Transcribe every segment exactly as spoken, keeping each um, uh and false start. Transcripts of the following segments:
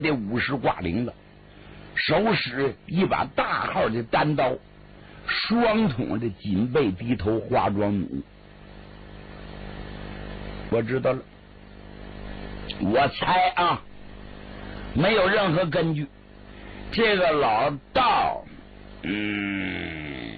的武士挂领子，手使一把大号的单刀，双筒的锦背低头花装弩。我知道了，我猜啊，没有任何根据，这个老道，嗯，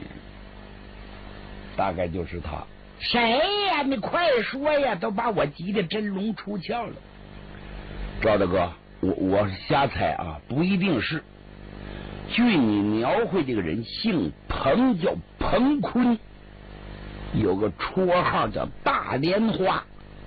大概就是他。谁呀？你快说呀！都把我急得真龙出窍了。赵大哥，我我瞎猜啊，不一定是。据你描绘，这个人姓彭，叫彭坤，有个绰号叫大莲花。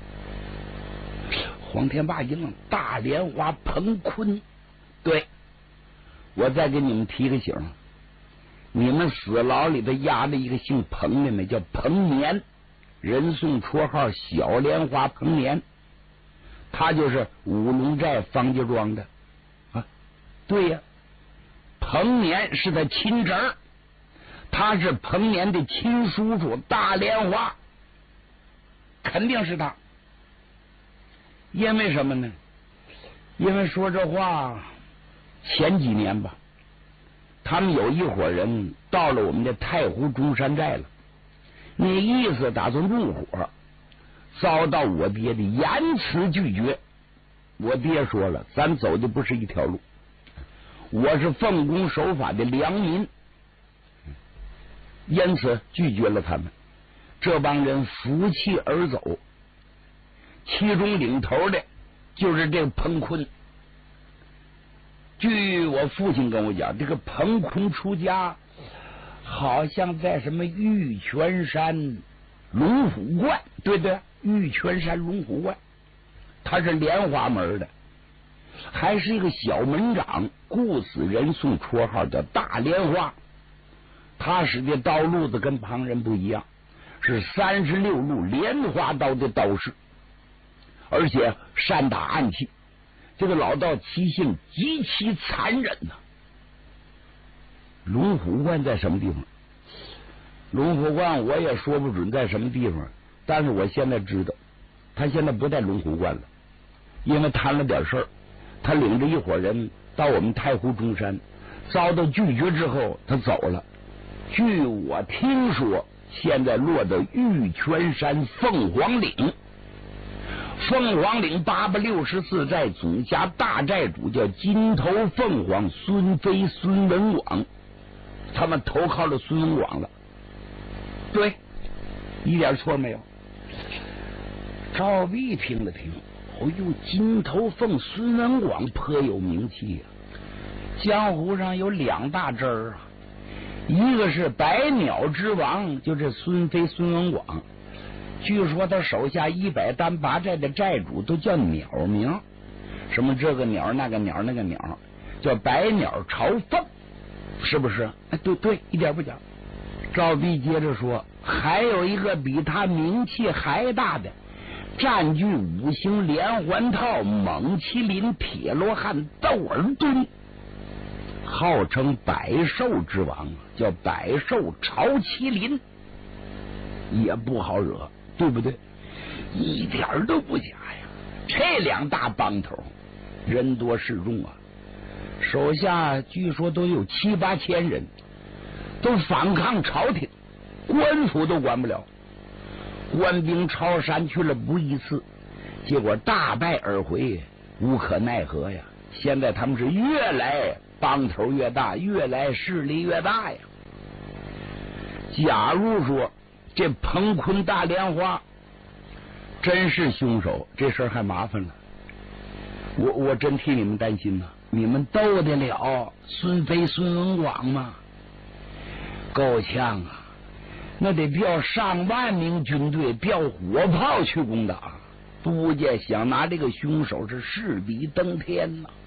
黄天霸一愣，大莲花彭坤，对，我再给你们提个醒，你们死牢里头压了一个姓彭的呢，叫彭年，人送绰号小莲花彭年，他就是五龙寨方家庄的啊。对呀，彭年是他亲侄儿，他是彭年的亲叔叔大莲花，肯定是他。因为什么呢？因为说这话，前几年吧，他们有一伙人到了我们的太湖中山寨了，那意思打算入伙，遭到我爹的严词拒绝。我爹说了，咱走的不是一条路，我是奉公守法的良民，因此拒绝了他们。这帮人负气而走，其中领头的就是这个彭坤。据我父亲跟我讲，这个彭坤出家好像在什么玉泉山龙虎观，对对，玉泉山龙虎观，他是莲花门的，还是一个小门长，故此人送绰号叫大莲花。他使的刀路子跟旁人不一样，是三十六路莲花刀的刀式，而且善打暗器。这个老道其性极其残忍呐、啊。龙虎观在什么地方？龙虎观我也说不准在什么地方，但是我现在知道，他现在不在龙虎观了，因为摊了点事儿。他领着一伙人到我们太湖中山，遭到拒绝之后，他走了。据我听说，现在落到玉泉山凤凰岭。凤凰岭八百六十四寨总辖大寨主叫金头凤凰孙飞孙文广，他们投靠了孙文广了。对，一点错没有。赵弼听了听，哦呦，金头凤孙文广颇有名气呀、啊，江湖上有两大支儿啊，一个是百鸟之王，就这孙飞孙文广。据说他手下一百单八寨的寨主都叫鸟名，什么这个鸟那个鸟那个鸟，叫百鸟朝凤，是不是？哎，对对，一点不假。赵弼接着说，还有一个比他名气还大的，占据五行连环套猛麒麟铁罗汉窦尔敦，号称百兽之王，叫百兽朝麒麟，也不好惹。对不对？一点都不假呀！这两大帮头人多势众啊，手下据说都有七八千人，都反抗朝廷，官府都管不了。官兵抄山去了不一次，结果大败而回，无可奈何呀！现在他们是越来帮头越大，越来势力越大呀。假如说这彭坤大莲花真是凶手，这事儿还麻烦了。我我真替你们担心呐、啊！你们斗得了孙飞孙文广吗？够呛啊！那得调上万名军队，调火炮去攻打，杜家想拿这个凶手是势比登天呐、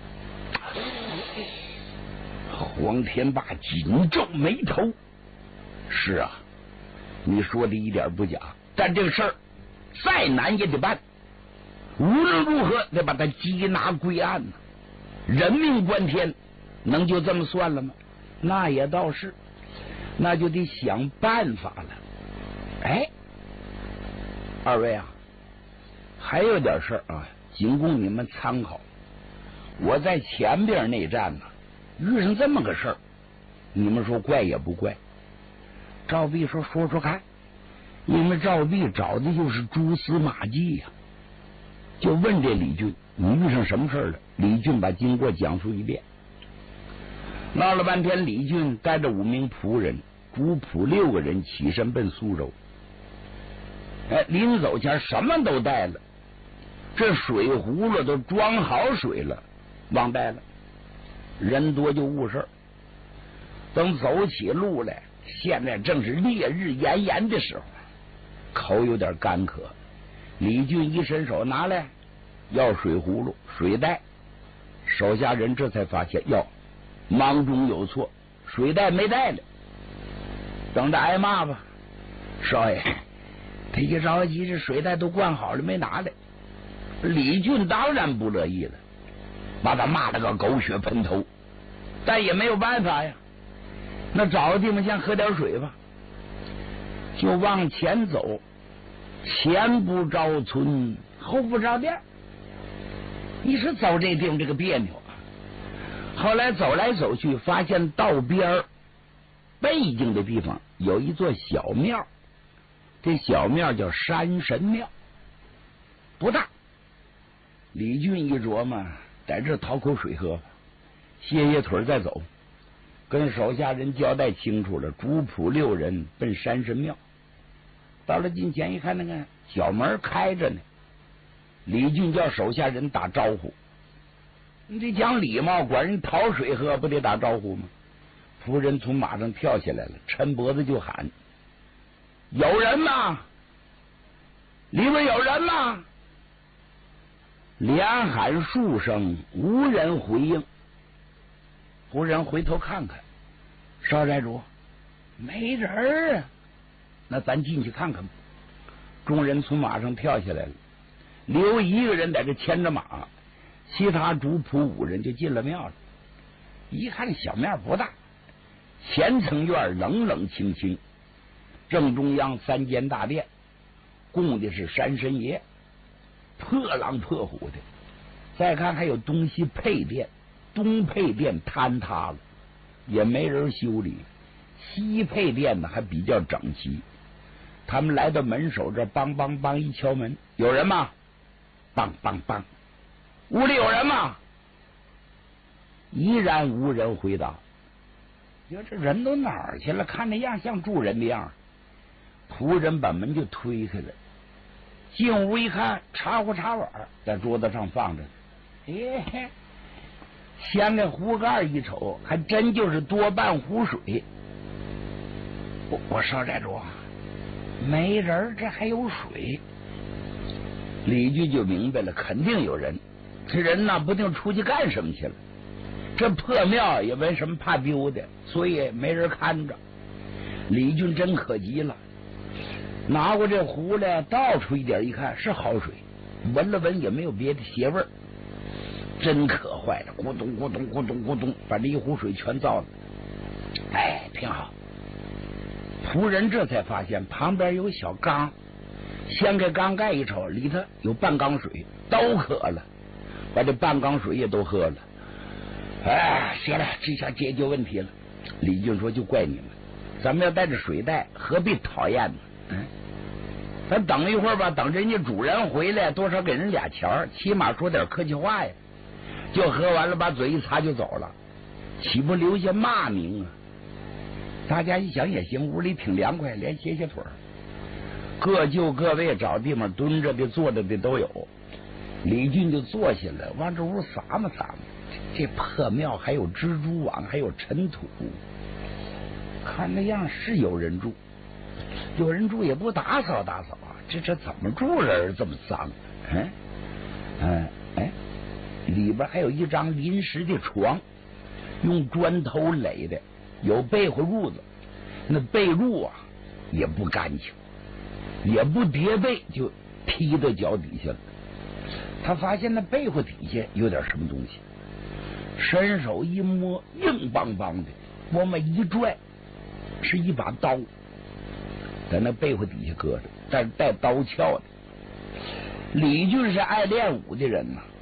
啊！黄天霸紧皱眉头。是啊，你说的一点不假，但这个事儿再难也得办，无论如何得把他缉拿归案呢、啊。人命关天，能就这么算了吗？那也倒是，那就得想办法了。哎，二位啊，还有点事儿啊，仅供你们参考。 我在前边那站呢，遇上这么个事儿，你们说怪也不怪？赵弼说：“说说看。”因为赵弼找的就是蛛丝马迹呀、啊，就问这李俊：“你遇上什么事儿了？”李俊把经过讲述一遍。闹了半天，李俊带着五名仆人、主仆六个人起身奔苏州。哎，临走前什么都带了，这水葫芦都装好水了，忘带了。人多就误事儿。等走起路来，现在正是烈日炎炎的时候，口有点干渴。李俊一伸手拿来，要水葫芦、水袋。手下人这才发现，哟，忙中有错，水袋没带了。等着挨骂吧，少爷，他一着急，这水袋都灌好了，没拿来。李俊当然不乐意了，把他骂了个狗血喷头，但也没有办法呀。那找个地方先喝点水吧，就往前走，前不着村，后不着店。一直走这地方这个别扭啊。后来走来走去，发现道边背景的地方有一座小庙，这小庙叫山神庙，不大。李俊一琢磨，在这讨口水喝吧，歇歇腿再走。跟手下人交代清楚了，主仆六人奔山神庙。到了近前一看，那个小门开着呢。李俊叫手下人打招呼，你这讲礼貌，管人讨水喝不得打招呼吗？仆人从马上跳下来了，抻脖子就喊：“有人吗？里边有人吗？”连喊数声，无人回应。仆人回头看看，少寨主，没人啊。那咱进去看看吧。众人从马上跳下来了，留一个人在这牵着马，其他主仆五人就进了庙了。一看小庙不大，前层院冷冷清清，正中央三间大殿，供的是山神爷，破狼破虎的。再看还有东西配殿，东配殿坍塌了，也没人修理；西配殿呢还比较整齐。他们来到门首这，梆梆梆一敲门，有人吗？梆梆梆，屋里有人吗？依然无人回答。你说这人都哪儿去了？看那样像住人的样。仆人把门就推开了，进屋一看，茶壶茶碗在桌子上放着。哎，掀开壶盖一瞅，还真就是多半壶水。我我少寨主，没人，这还有水。李俊就明白了，肯定有人。这人呢，不定出去干什么去了。这破庙也没什么怕丢的，所以没人看着。李俊真可急了，拿过这壶来倒出一点，一看是好水，闻了闻也没有别的邪味儿，真可坏了，咕咚咕咚咕咚咕咚，把这一壶水全造了。哎，挺好。仆人这才发现旁边有小缸，掀开缸盖一瞅，里头有半缸水，都渴了，把这半缸水也都喝了。哎，行了，这下解决问题了。李俊说：“就怪你们，咱们要带着水袋，何必讨厌呢？嗯，咱等一会儿吧，等人家主人回来，多少给人俩钱，起码说点客气话呀。”就喝完了，把嘴一擦就走了，岂不留下骂名啊？大家一想也行，屋里挺凉快，连歇歇腿儿，各就各位，找地方蹲着的、坐着的都有。李俊就坐下来，往这屋撒嘛撒嘛。这破庙还有蜘蛛网，还有尘土，看那样是有人住，有人住也不打扫打扫啊！这这怎么住人这么脏？嗯嗯哎，里边还有一张临时的床，用砖头垒的，有被窝褥子，那被褥啊也不干净，也不叠被，就踢到脚底下了。他发现那被窝底下有点什么东西，伸手一摸，硬邦邦的，往外一拽，是一把刀，在那被窝底下搁着，但是带刀鞘的。李俊是爱练武的人呐、啊，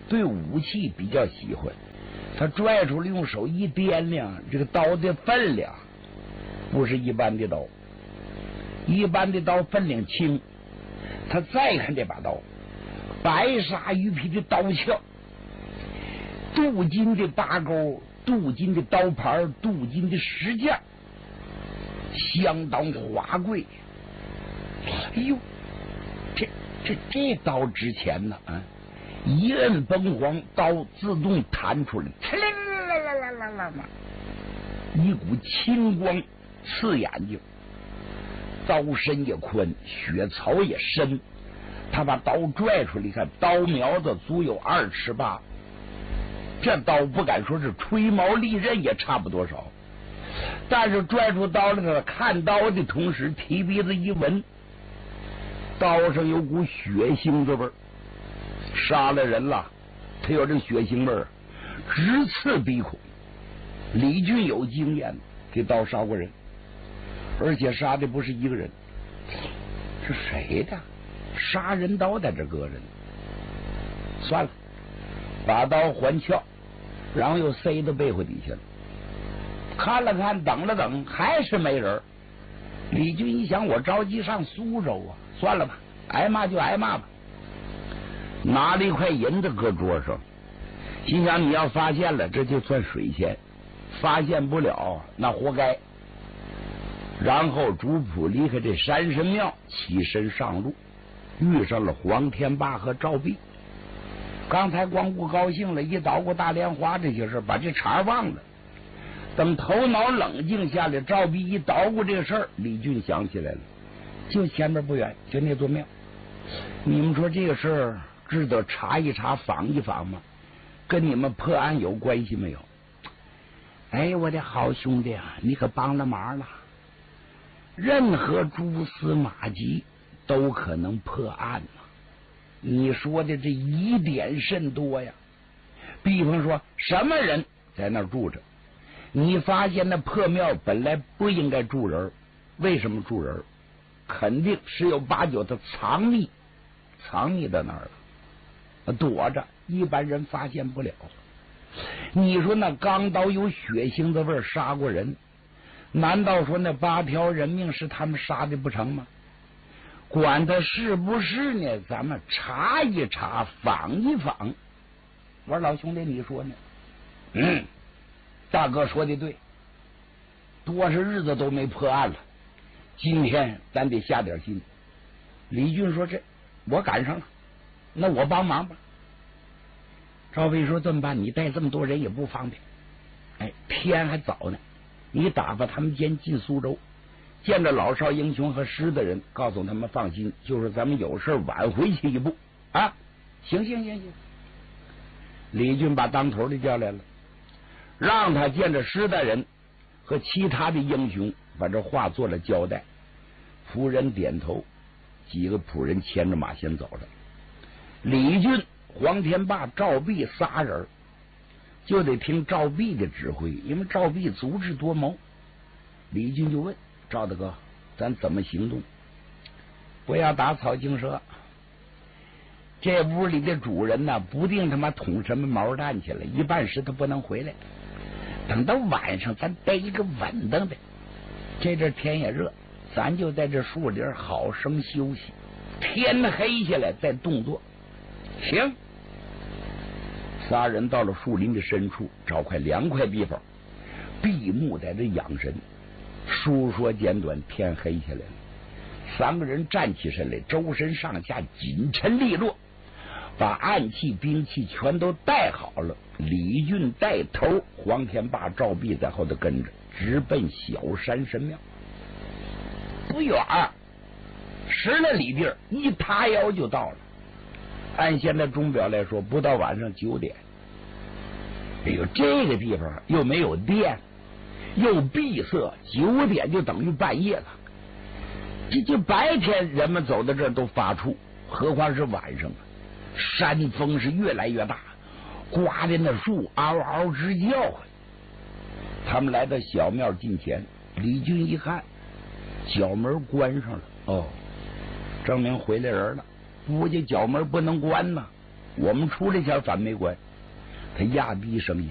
对武器比较喜欢，他拽出来用手一掂量，这个刀的分量不是一般的刀，一般的刀分量轻。他再看这把刀，白鲨鱼皮的刀鞘，镀金的把钩，镀金的刀盘，镀金的石架，相当华贵。哎呦，这这这刀值钱呢啊！一摁崩簧，刀自动弹出来，啦啦啦啦啦啦，一股青光刺眼睛。刀身也宽，血槽也深。他把刀拽出来，看刀苗子足有二尺八。这刀不敢说是吹毛利刃，也差不多少。但是拽出刀来，看刀的同时，提鼻子一闻，刀上有股血腥的味儿。杀了人了，他有这血腥味儿，直刺鼻孔。李俊有经验，给刀杀过人，而且杀的不是一个人。是谁的杀人刀在这搁着呢？算了，把刀还鞘，然后又塞到被窝底下了。看了看，等了等，还是没人。李俊一想，我着急上苏州啊，算了吧，挨骂就挨骂吧。拿了一块银子搁桌上，心想你要发现了，这就算水钱；发现不了，那活该。然后主仆离开这山神庙，起身上路，遇上了黄天霸和赵壁。刚才光顾高兴了，一捣鼓大莲花这些事，把这茬忘了。等头脑冷静下来，赵壁一捣鼓这个事儿，李俊想起来了，就前面不远，就那座庙。你们说这个事儿值得查一查、访一访吗？跟你们破案有关系没有？哎，我的好兄弟啊，你可帮了忙了。任何蛛丝马迹都可能破案嘛。你说的这疑点甚多呀。比方说，什么人在那儿住着？你发现那破庙本来不应该住人，为什么住人？肯定十有八九他藏匿，藏匿在那儿了，躲着，一般人发现不了。你说那钢刀有血腥的味儿，杀过人，难道说那八条人命是他们杀的不成吗？管他是不是呢，咱们查一查，访一访。我说老兄弟，你说呢？嗯，大哥说的对，多少日子都没破案了，今天咱得下点心。李俊说：“这我赶上了，那我帮忙吧。”赵飞说：“这么办？你带这么多人也不方便。哎，天还早呢，你打发他们先进苏州，见着老少英雄和师的人，告诉他们放心，就是咱们有事晚回去一步啊。行行行行。”李俊把当头的叫来了，让他见着师的人和其他的英雄，把这话做了交代。仆人点头，几个仆人牵着马先走了。李俊、黄天霸、赵壁仨人就得听赵壁的指挥，因为赵壁足智多谋。李俊就问赵大哥：“咱怎么行动？”不要打草惊蛇。这屋里的主人呢，不定他妈捅什么毛蛋去了，一半时他不能回来。等到晚上，咱逮一个稳当的。这阵天也热，咱就在这树林好生休息。天黑下来再动作。行。仨人到了树林的深处，找块凉快地方，闭目在这养神。书说简短，天黑下来了。三个人站起身来，周身上下紧沉利落，把暗器兵器全都带好了。李俊带头，黄天霸、赵壁在后头跟着，直奔小山神庙。不远，十来里地儿，一塌腰就到了。按现在钟表来说，不到晚上九点。哎呦，这个地方又没有电，又闭塞，九点就等于半夜了。这就白天人们走到这儿都发怵，何况是晚上啊！山风是越来越大，刮的那树嗷嗷直叫唤。他们来到小庙近前，李俊一看，角门关上了。哦，证明回来人了。估计角门不能关呢， 我们出这钱反没关。他压低声音，